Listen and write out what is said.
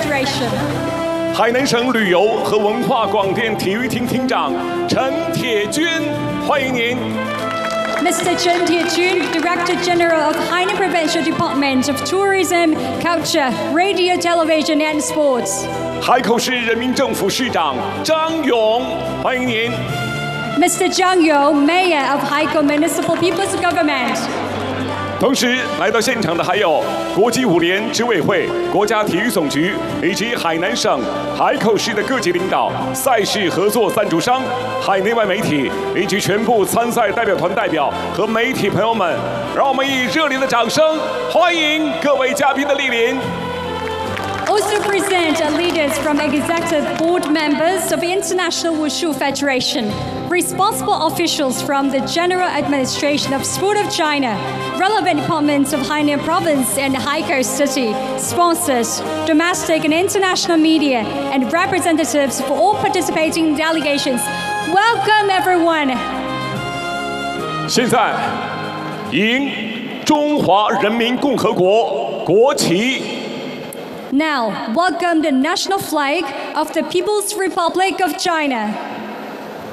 Federation. 海南省旅游和文化广电体育厅厅长陈铁军，欢迎您。 Mr. Chen Tiejun, Director General of Hainan Provincial Department of Tourism, Culture, Radio, Television and Sports. 海口市人民政府市长张勇，欢迎您。 Mr. Zhang You, Mayor of Haikou Municipal People's Government. 同时来到现场的还有国际舞联执委会、国家体育总局以及海南省海口市的各级领导、赛事合作赞助商、海内外媒体以及全部参赛代表团代表和媒体朋友们，让我们以热烈的掌声欢迎各位嘉宾的莅临。 Also present are leaders from executive board members of International Wushu Federation, responsible officials from the General Administration of Sport of China, relevant departments of Hainan Province and Haikou City, sponsors, domestic and international media, and representatives for all participating delegations. Welcome everyone. 现在，迎中华人民共和国国旗。 Now, welcome the national flag of the People's Republic of China.